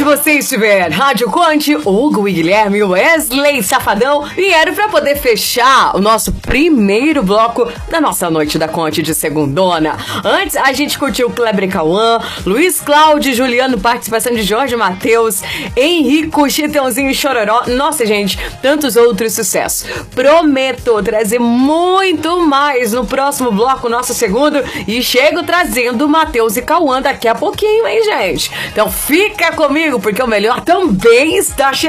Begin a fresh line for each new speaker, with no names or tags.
você estiver, Rádio Conte, Hugo e Guilherme, Wesley Safadão vieram para poder fechar o nosso primeiro bloco da nossa Noite da Conte de segundona. Antes, a gente curtiu Kleber Cauã, Luiz Cláudio, Juliano, participação de Jorge Mateus, Henrico, Chitãozinho e Chororó. Nossa, gente, tantos outros sucessos. Prometo trazer muito mais no próximo bloco, nosso segundo, e chego trazendo Mateus e Cauã daqui a pouquinho, hein, gente? Então fica comigo, porque o melhor também está chegando.